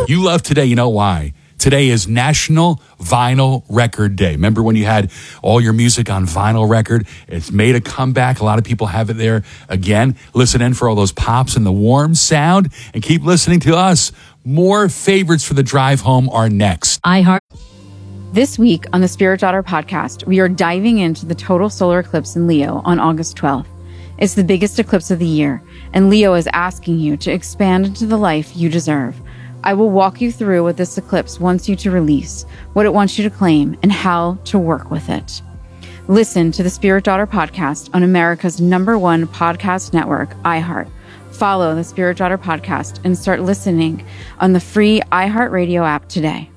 You love today. You know why? Today is National Vinyl Record Day. Remember when you had all your music on vinyl record? It's made a comeback. A lot of people have it there again. Listen in for all those pops and the warm sound, and keep listening to us. More favorites for the drive home are next. This week on the Spirit Daughter podcast, we are diving into the total solar eclipse in Leo on August 12th. It's the biggest eclipse of the year, and Leo is asking you to expand into the life you deserve. I will walk you through what this eclipse wants you to release, what it wants you to claim, and how to work with it. Listen to the Spirit Daughter podcast on America's #1 podcast network, iHeart. Follow the Spirit Daughter podcast and start listening on the free iHeartRadio app today.